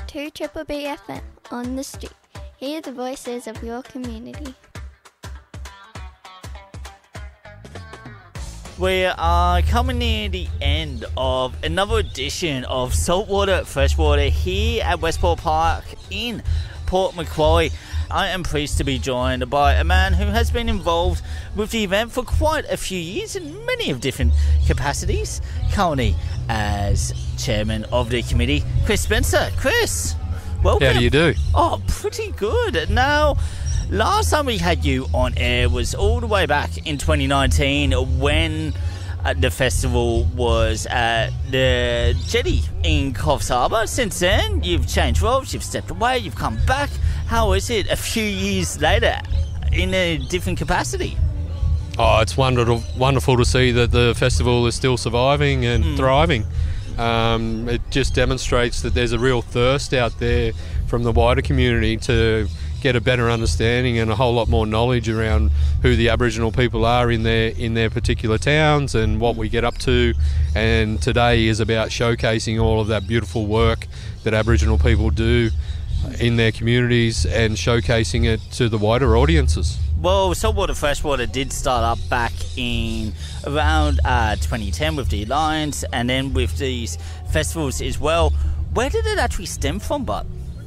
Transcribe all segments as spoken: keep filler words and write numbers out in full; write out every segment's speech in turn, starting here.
two Triple B F M on the street. Hear the voices of your community. We are coming near the end of another edition of Saltwater Freshwater here at Westport Park in Port Macquarie. I am pleased to be joined by a man who has been involved with the event for quite a few years in many of different capacities. Currently as chairman of the committee, Chris Spencer. Chris, welcome. How do you do? Oh, pretty good. Now, last time we had you on air was all the way back in twenty nineteen when uh, the festival was at the jetty in Coffs Harbour. Since then, you've changed roles, you've stepped away, you've come back. How is it a few years later in a different capacity? Oh, it's wonderful, wonderful to see that the festival is still surviving and mm. thriving. Um, it just demonstrates that there's a real thirst out there from the wider community to get a better understanding and a whole lot more knowledge around who the Aboriginal people are in their in their particular towns and what we get up to. And today is about showcasing all of that beautiful work that Aboriginal people do in their communities and showcasing it to the wider audiences. Well, Saltwater Freshwater did start up back in around uh, twenty ten with the Alliance and then with these festivals as well. Where did it actually stem from, Bud?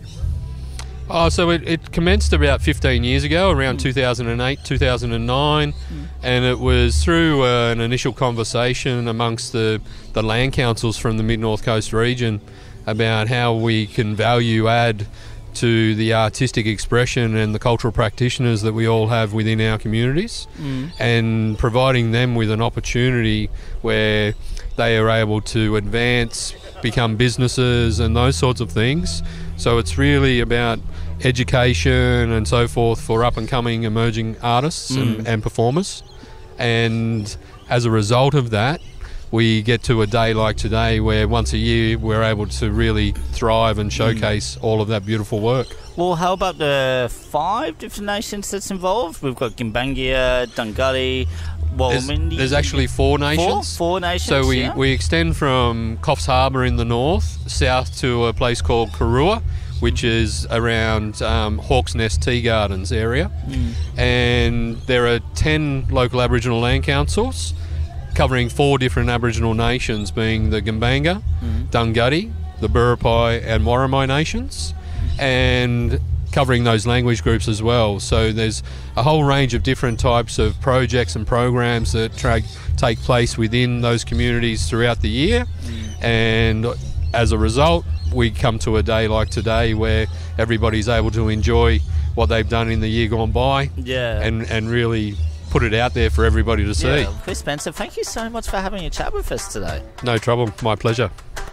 Oh, so it, it commenced about fifteen years ago, around mm. two thousand eight, two thousand nine, mm. and it was through uh, an initial conversation amongst the, the land councils from the Mid-North Coast region about how we can value add to the artistic expression and the cultural practitioners that we all have within our communities, mm. and providing them with an opportunity where they are able to advance, become businesses and those sorts of things. So it's really about education and so forth for up and coming emerging artists mm. and, and performers. And as a result of that, we get to a day like today where once a year we're able to really thrive and showcase mm. all of that beautiful work. Well, how about the five different nations that's involved? We've got Gimbaynggirr, Dunghutti, Wallumbilla. There's, there's actually four nations. Four, four nations, So we, yeah. we extend from Coffs Harbour in the north, south to a place called Karua, which is around um, Hawk's Nest Tea Gardens area. Mm. And there are ten local Aboriginal land councils covering four different Aboriginal nations, being the Gimbaynggirr, mm. Dunghutti, the Biripi and Worimi nations, and covering those language groups as well. So there's a whole range of different types of projects and programs that tra- take place within those communities throughout the year. Mm. And as a result, we come to a day like today where everybody's able to enjoy what they've done in the year gone by, yeah, and, and really put it out there for everybody to see. Yeah. Chris Spencer, thank you so much for having a chat with us today. No trouble, my pleasure.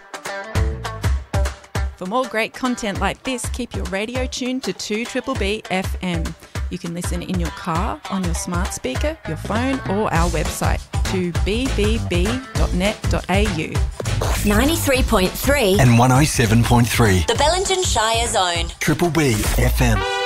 For more great content like this, keep your radio tuned to two Triple B F M. You can listen in your car, on your smart speaker, your phone or our website to b b b dot net dot a u. ninety-three point three and one oh seven point three. The Bellingen Shire Zone. Triple B F M.